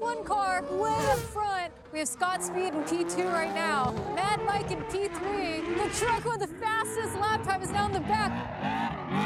F1 car way up front. We have Scott Speed in P2 right now. Mad Mike in P3. The truck with the fastest lap time is now in the back.